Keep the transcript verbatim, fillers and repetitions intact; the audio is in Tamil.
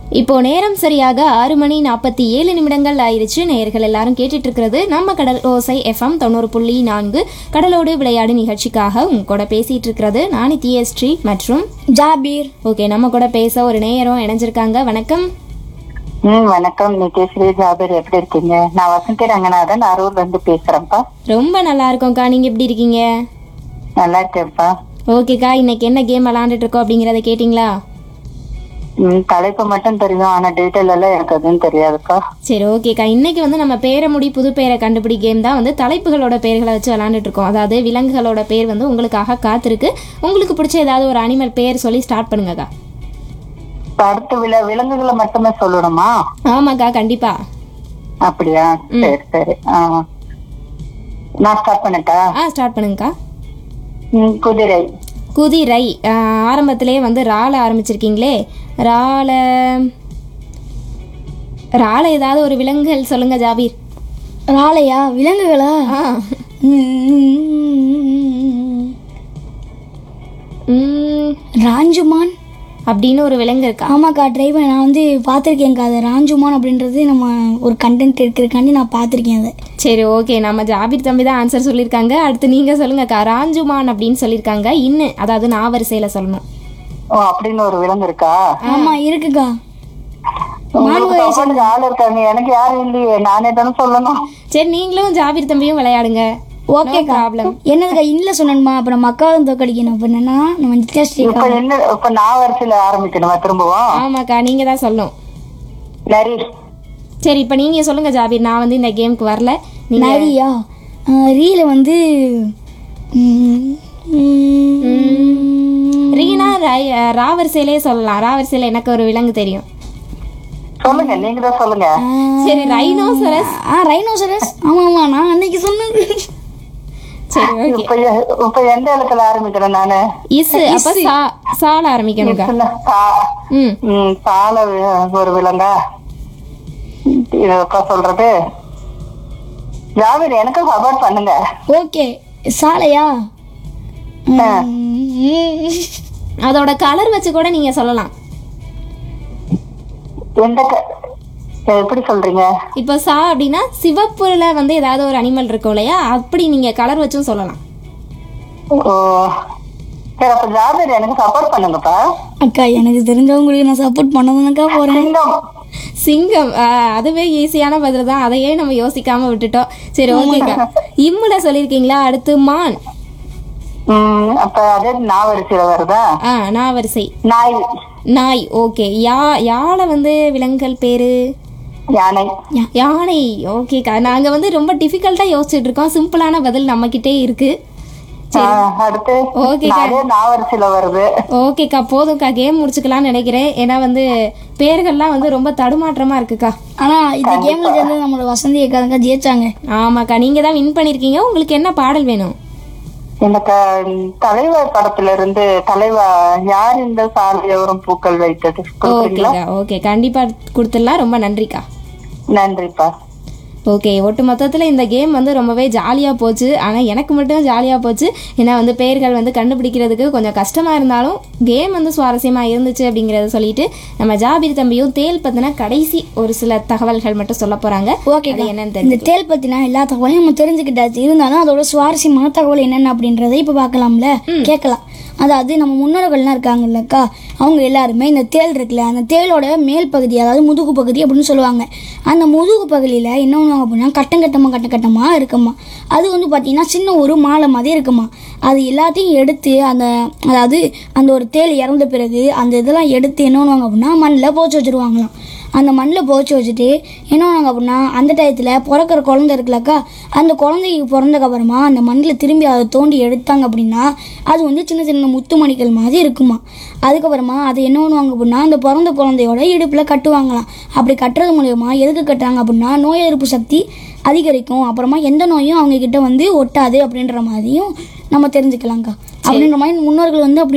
இப்போ நேரம் சரியாக ஆறு மணி நாற்பத்தி ஏழு நிமிடங்கள் ஆயிருச்சு. நேயர்கள் எல்லாரும் கேட்டுட்டு இருக்கிறது நம்ம கடல் ஓசை எஃப்எம் தொண்ணூறு புள்ளி நான்கு கடலோடு விளையாடு நிகழ்ச்சிக்காக உங்க கூட பேசிட்டு இருக்கிறது நானி தியஸ்ரீ மற்றும் ஜாபீர். ஓகே, நம்ம கூட பேச ஒரு நேயரும் இணைஞ்சிருக்காங்க. வணக்கம். ம் வணக்கம் நித்யஸ்ரீ, ஜாபீர், எப்படி இருக்கீங்க? நான் வசந்தி ரங்கநாதன், அரூர்ல இருந்து பேசுறேன்ப்பா. ரொம்ப நல்லா இருக்கோம்க்கா, நீங்க எப்படி இருக்கீங்க? நல்லா இருக்கேன்ப்பா. ஓகேக்கா, இன்னைக்கு என்ன கேம் விளாண்டுட்டு இருக்கோம் அப்படிங்கறத கேட்டிங்களா? ம் தலைப்பு மட்டும் தெரியும், ஆனா டீட்டெயில் எல்லாம் எனக்கு அதுன்னு தெரியாதுப்பா. சரி, ஓகேக்கா. இன்னைக்கு வந்து நம்ம பேரமுடி புது பேரை கண்டுபிடி கேம் தான் வந்து தலைப்புகளோட பேர்களை வச்சு விளாண்டுட்டு இருக்கோம். அதாவது விலங்குகளோட பேர் வந்து உங்களுக்காக காத்திருக்கு. உங்களுக்கு பிடிச்ச ஏதாவது ஒரு அனிமல் பேர் சொல்லி ஸ்டார்ட் பண்ணுங்கக்கா. அடுத்த வில விலங்குகளை மட்டுமே சொல்லணுமா? ஆமாக்கா, கண்டிப்பா. அப்படியா? சரி சரி. ஆ நான் ஸ்டார்ட் பண்ணட்டா? ஆ ஸ்டார்ட் பண்ணுங்கக்கா. ம் குதிரை. குதிரை. ஆரம்பத்திலே வந்து ரால ஆரம்பிச்சிருக்கீங்களே, ரால ரால ஏதாவது ஒரு விலங்குகள் சொல்லுங்க ஜாபீர். ராலையா? விலங்குகளா? ஆ ம், ராஞ்சுமான் அப்படின்னு ஒரு விலங்கு இருக்கா? ஆமாக்கா, டிரைவர் நான் வந்து பார்த்துருக்கேன்க்கா. அது ராஞ்சுமான் அப்படின்றது நம்ம ஒரு கண்டென்ட் இருக்கிறதுக்காண்டி நான் பார்த்துருக்கேன் அதை. சரி, ஓகே. நம்ம ஜாபீர் தம்பி தான் ஆன்சர் சொல்லியிருக்காங்க. அடுத்து நீங்க சொல்லுங்கக்கா. ராஞ்சுமான் அப்படின்னு சொல்லியிருக்காங்க. இன்னும் அதாவது நான் வரிசையில சொல்லணும். ஓ, அப்படின்னு ஒரு விலங்கு இருக்கா? ஆமா, இருக்குக்கா. உங்களுக்கு support ஆள் இருக்காங்க, எனக்கு யாரும் இல்லையே, நானே தானே சொல்லணும். சரி, நீங்களும் ஜாபீர் தம்பியும் விளையாடுங்க. Okay problem. என்னதுக்கா இன்னில் சொன்னணுமா? அப்புறம் மக்காவும் தோக்கடிக்கணும். அப்போ என்னன்னா நம்ம இப்ப என்ன, இப்ப நான் வரிசையில ஆரம்பிக்கணுமா திரும்பவும்? ஆமாக்கா, நீங்க தான் சொல்லணும். நரி. சரி, இப்போ நீங்க சொல்லுங்க ஜாபீர். நான் வந்து இந்த கேமுக்கு வரல. நீங்க நரியா? ரீல வந்து ரீனா ரா வரிசையிலே சொல்லலாம். ரா வரிசையில எனக்கு ஒரு விலங்கு தெரியும். சொல்லுங்க, நீங்க தான் சொல்லுங்க. சரி, ரைனோசரஸ். ஆ ரைனோசரஸ். ஆமா ஆமா, நான் அன்னைக்கு சொன்னது. சரி, ஓகே. இப்ப இப்ப எந்த இடத்துல ஆரம்பிக்கிறேன் நானு? இஸ். அப்ப சா சால ஆரம்பிக்கணும்க்கா. ம் ம் சால ஒரு விலங்கா இதப்பா சொல்றது? ஜாபீர், எனக்கு சப்போர்ட் பண்ணுங்க. ஓகே, சாலையா? அதோட கலர் வச்சு கூட நீங்க சொல்லலாம். எந்த க- எப்படி சொல்றீங்க? இப்போ சா அப்படின்னா சிவப்புல வந்து ஏதாவது ஒரு அனிமல் இருக்கும் இல்லையா, அப்படி நீங்க கலர் வச்சும் சொல்லலாம். ஓ சரி, அப்ப ஜாபீர் எனக்கு சப்போர்ட் பண்ணுங்கப்பா. அக்கா, எனக்கு தெரிஞ்சவங்களுக்கு நான் சப்போர்ட் பண்ணதானக்கா போறேன். சிங்கம். சிங்கம். அதுவே ஈஸியான பதில் தான், அதையே நம்ம யோசிக்காம விட்டுட்டோம். சரி, ஓகேக்கா. இம்முல சொல்லியிருக்கீங்களா? அடுத்து மான். ம் அப்ப அதே நான் வரிசையில வருதா? ஆ நான் வரிசை. நாய். நாய். ஓகே. யா யாழ வந்து விலங்குகள் பேரு? யானை. யானை. ஓகேக்கா, நாங்க வந்து ரொம்ப டிஃபிகல்ட்டா யோசிச்சுட்டு இருக்கோம். சிம்பிளான பதில் நம்ம கிட்டே இருக்கு. அடுத்து ஓகேக்கா. அதே நான் வரிசையில வருது. ஓகேக்கா, போதும்க்கா. கேம் முடிச்சுக்கலாம்னு நினைக்கிறேன். ஏன்னா வந்து பேர்கள்லாம் வந்து ரொம்ப தடுமாற்றமா இருக்குக்கா. ஆனா இந்த கேம்ல சேர்ந்து நம்மளோட வசந்தி அக்கா தான் ஜெயிச்சாங்க. ஆமாக்கா, நீங்க தான் வின் பண்ணிருக்கீங்க. உங்களுக்கு என்ன பாடல் வேணும்? எனக்கு தலைவர் படத்துல இருந்து தலைவா யார் இந்த சாலையோரம் பூக்கள் வைத்தது கொடுக்குறீங்களா? ஓகேக்கா, ஓகே, கண்டிப்பா கொடுத்துடலாம். ரொம்ப நன்றிக்கா. நன்றிப்பா. ஓகே, ஒட்டு மொத்தத்தில் இந்த கேம் வந்து ரொம்பவே ஜாலியாக போச்சு. ஆனால் எனக்கு மட்டும் ஜாலியாக போச்சு. ஏன்னா வந்து பெயர்கள் வந்து கண்டுபிடிக்கிறதுக்கு கொஞ்சம் கஷ்டமாக இருந்தாலும் கேம் வந்து சுவாரஸ்யமாக இருந்துச்சு அப்படிங்கிறத சொல்லிட்டு நம்ம ஜாபீர் தம்பியும் தேல் பற்றின கடைசி ஒரு சில தகவல்கள் மட்டும் சொல்ல போகிறாங்க. ஓகே, என்னன்னு இந்த தெரியும். தேல் பத்தினா எல்லா தகவலையும் நம்ம தெரிஞ்சுக்கிட்டாச்சு. இருந்தாலும் அதோட சுவாரஸ்யமான தகவல் என்னென்ன அப்படின்றத இப்போ பார்க்கலாம்ல, கேட்கலாம். அதாவது நம்ம முன்னோர்கள்லாம் இருக்காங்கல்லக்கா, அவங்க எல்லாருமே இந்த தேல் இருக்குல்ல, அந்த தேலோட மேல் பகுதி, அதாவது முதுகு பகுதி அப்படின்னு சொல்லுவாங்க. அந்த முதுகு பகுதியில் என்ன பண்ணுவாங்க அப்படின்னா கட்டம் கட்டமாக கட்ட கட்டமாக இருக்குமா. அது வந்து பார்த்தீங்கன்னா சின்ன ஒரு மாலை மாதிரி இருக்குமா. அது எல்லாத்தையும் எடுத்து அந்த அதாவது அந்த ஒரு தேல் இறந்த பிறகு அந்த இதெல்லாம் எடுத்து என்ன பண்ணுவாங்க அப்படின்னா மண்ணில் போச்சு வச்சுருவாங்களாம். அந்த மண்ணில் புதைச்சி வச்சுட்டு என்ன பண்ணுவாங்க அப்படின்னா அந்த டயத்தில் பிறக்கிற குழந்தை இருக்குல்லக்கா, அந்த குழந்தைக்கு பிறந்தக்கப்புறமா அந்த மண்ணில் திரும்பி அதை தோண்டி எடுத்தாங்க அப்படின்னா அது வந்து சின்ன சின்ன முத்துமணிகள் மாதிரி இருக்குமா. அதுக்கப்புறமா அதை என்ன பண்ணுவாங்க அப்படின்னா அந்த பிறந்த குழந்தையோட இடுப்பில் கட்டுவாங்களாம். அப்படி கட்டுறது மூலயமா எதுக்கு கட்டுறாங்க அப்படின்னா நோய் எதிர்ப்பு சக்தி அதிகரிக்கும், அப்புறமா எந்த நோயும் அவங்க கிட்ட வந்து ஒட்டாது அப்படின்ற மாதிரியும் நம்ம தெரிஞ்சுக்கலாங்க்கா. அப்படின்ற மாதிரி முன்னோர்கள் வந்து அப்படி